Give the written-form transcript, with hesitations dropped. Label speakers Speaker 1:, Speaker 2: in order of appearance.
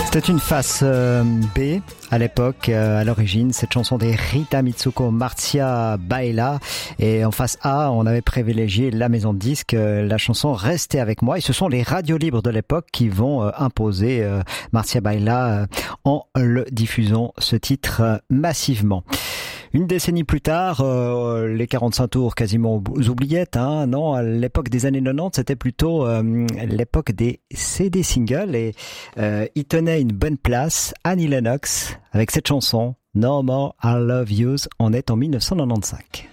Speaker 1: C'était une face B à l'époque, à l'origine, cette chanson des Rita Mitsuko, Marcia Baila. Et en face A, on avait privilégié la maison de disques, la chanson Restez avec moi. Et ce sont les radios libres de l'époque qui vont imposer Marcia Baila en le diffusant ce titre massivement. Une décennie plus tard, les 45 tours quasiment aux oubliettes, hein. Non, à l'époque des années 90, c'était plutôt l'époque des CD singles et il tenait une bonne place. Annie Lennox avec cette chanson No More I Love Yous, on est en 1995.